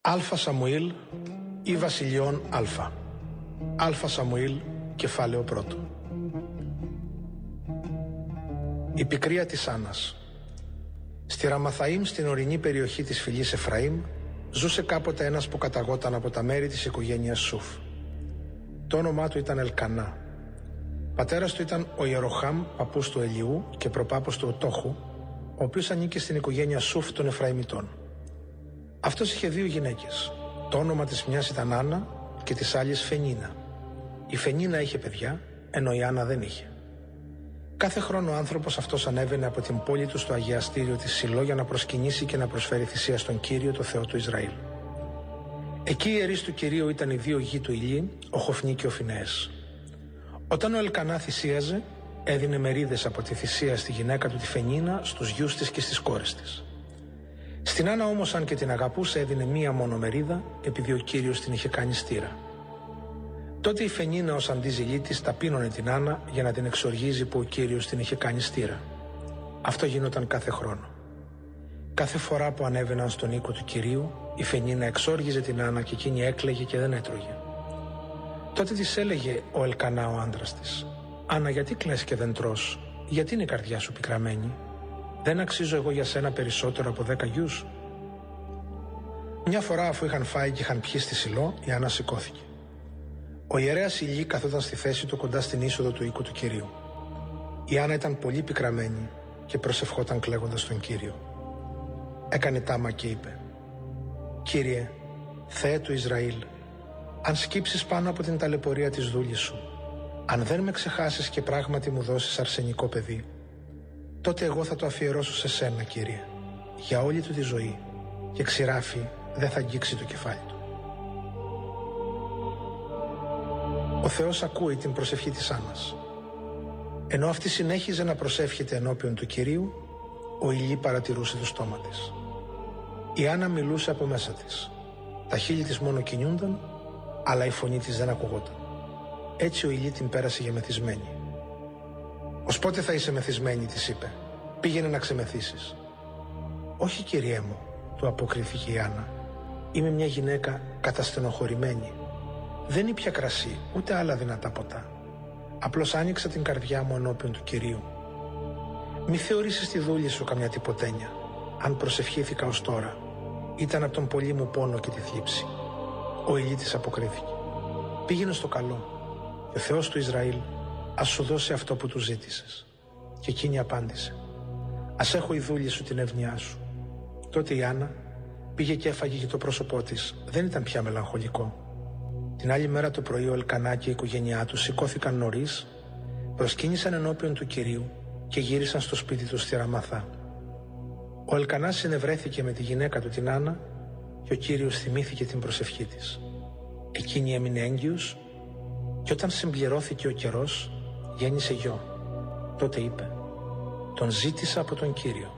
Αλφα Σαμουήλ ή Βασιλειών Αλφα. Αλφα Σαμουήλ, κεφάλαιο πρώτο. Η πικρία της Άννας. Στη Ραμαθαΐμ, στην ορεινή περιοχή της φυλής Εφραήμ, ζούσε κάποτε ένας που καταγόταν από τα μέρη της οικογένειας Σουφ. Το όνομά του ήταν Ελκανά. Πατέρας του ήταν ο Ιεροχάμ, παππούς του Ελιού και προπάπος του Οτόχου, ο οποίος ανήκε στην οικογένεια Σουφ των Εφραημιτών. Αυτός είχε δύο γυναίκες. Το όνομα της μιας ήταν Άννα και της άλλης Φενίνα. Η Φενίνα είχε παιδιά, ενώ η Άννα δεν είχε. Κάθε χρόνο ο άνθρωπος αυτός ανέβαινε από την πόλη του στο αγιαστήριο της Σιλό για να προσκυνήσει και να προσφέρει θυσία στον Κύριο, το Θεό του Ισραήλ. Εκεί οι ιερείς του Κυρίου ήταν οι δύο γη του Ηλί, ο Χοφνί και ο Φινεές. Όταν ο Ελκανά θυσίαζε, έδινε μερίδες από τη θυσία στη γυναίκα του τη Φενίνα, στους γιους της και στις κόρες της. Στην Άννα όμως, αν και την αγαπούσε, έδινε μία μόνο μερίδα, επειδή ο Κύριος την είχε κάνει στήρα. Τότε η Φενίνα ως αντίζηλή της ταπείνωνε την Άννα για να την εξοργίζει που ο Κύριος την είχε κάνει στήρα. Αυτό γινόταν κάθε χρόνο. Κάθε φορά που ανέβαιναν στον οίκο του Κυρίου, η Φενίνα εξόργιζε την Άννα και εκείνη έκλαιγε και δεν έτρωγε. Τότε της έλεγε ο Ελκανά, ο άντρας της: «Άννα, γιατί κλαις και δεν τρως? Γιατί είναι η καρδιά σου πικραμένη? Δεν αξίζω εγώ για σένα περισσότερο από 10 γιους?» Μια φορά, αφού είχαν φάει και είχαν πιει στη Σιλό, η Άννα σηκώθηκε. Ο ιερέας Ηλί καθόταν στη θέση του κοντά στην είσοδο του οίκου του Κυρίου. Η Άννα ήταν πολύ πικραμένη και προσευχόταν κλαίγοντας τον Κύριο. Έκανε τάμα και είπε: «Κύριε, Θεέ του Ισραήλ, αν σκύψεις πάνω από την ταλαιπωρία της δούλης σου, αν δεν με ξεχάσεις και πράγματι μου δώσεις αρσενικό παιδί, τότε εγώ θα το αφιερώσω σε σένα, Κύριε, για όλη του τη ζωή, και ξηράφι δεν θα αγγίξει το κεφάλι του». Ο Θεός ακούει την προσευχή της Άννας. Ενώ αυτή συνέχιζε να προσεύχεται ενώπιον του Κυρίου, ο Ηλί παρατηρούσε το στόμα της. Η Άννα μιλούσε από μέσα της. Τα χείλη της μόνο κινούνταν, αλλά η φωνή της δεν ακουγόταν. Έτσι ο Ηλί την πέρασε για μεθυσμένη. «Ως πότε θα είσαι μεθυσμένη?» της είπε. «Πήγαινε να ξεμεθύσεις». «Όχι, Κύριέ μου», του αποκρίθηκε η Άννα. «Είμαι μια γυναίκα καταστενοχωρημένη. Δεν ήπια κρασί, ούτε άλλα δυνατά ποτά. Απλώς άνοιξα την καρδιά μου ενώπιον του Κυρίου. Μη θεωρήσεις τη δούλη σου καμιά τυποτένια. Αν προσευχήθηκα ως τώρα, ήταν από τον πολύ μου πόνο και τη θλίψη». Ο Ηλί της αποκρίθηκε. «Πήγαινε στο καλό και ο Θεός του Ισραήλ ας σου δώσει αυτό που του ζήτησες». Και εκείνη απάντησε: «Ας έχω η δούλη σου την ευνοιά σου». Τότε η Άννα πήγε και έφαγε και το πρόσωπό της δεν ήταν πια μελαγχολικό. Την άλλη μέρα το πρωί ο Ελκανά και η οικογένειά του σηκώθηκαν νωρίς, προσκύνησαν ενώπιον του Κυρίου και γύρισαν στο σπίτι του στη Ραμαθά. Ο Ελκανά συνευρέθηκε με τη γυναίκα του την Άννα και ο Κύριος θυμήθηκε την προσευχή της. Εκείνη έμεινε έγκυος και όταν συμπληρώθηκε ο καιρός γέννησε γιο. Τότε είπε: «Τον ζήτησα από τον Κύριο».